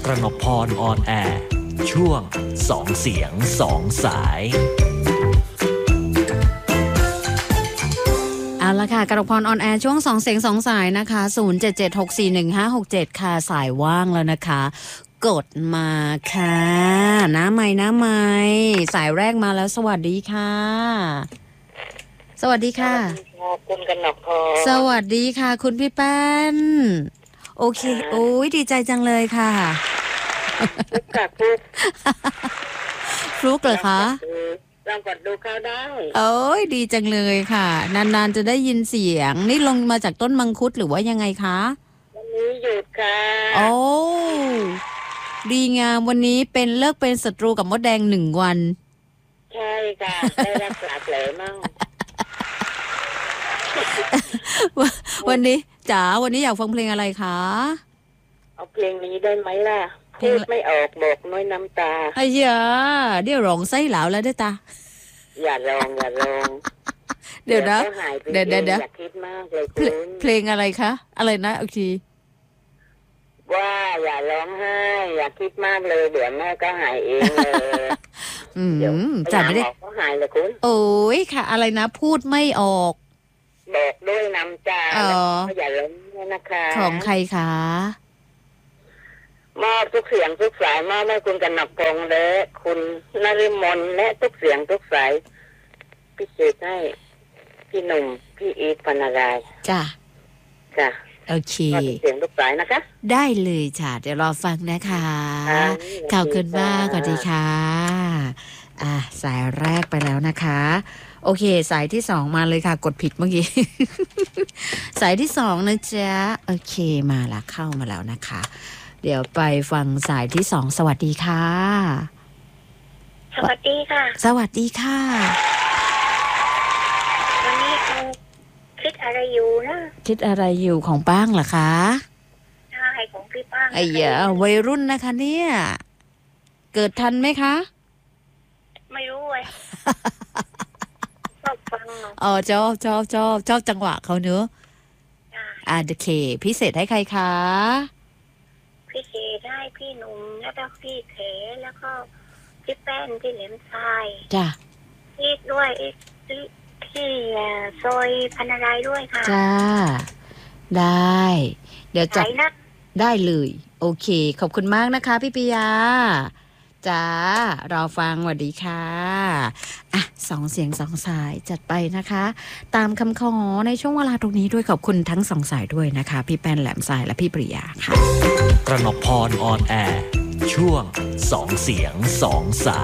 ระนกพรออนแอร์ช่วง2เสียง2สายเอาละค่ะกระพรออนแอร์ช่วง2เสียง2สายนะคะ0776411567ค่ะสายว่างแล้วนะคะกดมาค่ะน้าใหม่สายแรกมาแล้วสวัสดีค่ะสวัสดีค่ะคุณกนกพรสวัสดีค่ะคุณพี่แป้นโอเคโอ้ยดีใจจังเลยค่ะฟลุกเหรอคะลองกดดูเข้าได้โอ้ยดีจังเลยค่ะนานๆจะได้ยินเสียงนี่ลงมาจากต้นมังคุดหรือว่ายังไงคะวันนี้หยุดค่ะโอ้ดีงามวันนี้เป็นเลิกเป็นศัตรูกับมดแดง1 วันใช่ค่ะได้รักษาแผลมั่งวันนี้จ๋าวันนี้อยากฟังเพลงอะไรคะเอาเพลงนี้ได้ไหมล่ะพูดไม่ออกบอกน้อยน้ำตาไอ้ยาเดี๋ยวร้องไส้เหลาแล้วได้ตาอย่าลองเดี๋ยวนะเดี๋ยวอย่าคิดมากเลยคุณเพลงอะไรคะอะไรนะโอเคว่าอย่าร้องไห้อย่าคิดมากเลยเดี๋ยวแม่ก็หายเองเลยจ๋าไม่ได้ก็หายเลยคุณโอ้ยค่ะอะไรนะพูดไม่ออกบอกด้วยน้ำตาแล้วอย่าร้องนะคะของใครคะมอบทุกเสียงทุกสายมอบให้คุณกนกพงษ์และคุณนฤมลและทุกเสียงทุกสายพิเศษให้พี่หนุ่มพี่อีทพรรณรายจ้ะโอเคเสียงทุกสายนะคะได้เลยจ้ะเดี๋ยวรอฟังนะคะขอบคุณมากสวัสดีค่ะสายแรกไปแล้วนะคะโอเคสายที่2มาเลยค่ะกดผิดเมื่อกี้ สายที่2นะจ๊ะโอเคมาละเข้ามาแล้วนะคะเดี๋ยวไปฟังสายที่2สวัสดีค่ะสวัสดีค่ะสวัสดีค่ะวันนี้คุณคิดอะไรอยู่นะคิดอะไรอยู่ของป้างเหรอคะใช่ของพี่ป้างไอ้ยาวัยรุ่นนะคะเนี่ยเกิดทันไหมคะไม่รู้เลยชอบฟังชอบจังหวะเขาเนอะโอเคพิเศษให้ใครคะพี่เจได้พี่หนุ่มแล้วก็พี่เขแล้วก็พี่แป้นพี่เหลมทรายจ้ะพี่ด้วยพี่ซอยพรรณรายด้วยค่ะจ้าได้เดี๋ยวจัดได้เลยโอเคขอบคุณมากนะคะพี่ปิยาจ้ารอฟังสวัสดีค่ะ2เสียง2สายจัดไปนะคะตามคำขอในช่วงเวลาตรงนี้ด้วยขอบคุณทั้ง2สายด้วยนะคะพี่แป้นแหลมทรายและพี่ปริยาค่ะกระนกพรออนแอร์ช่วง2เสียง2สาย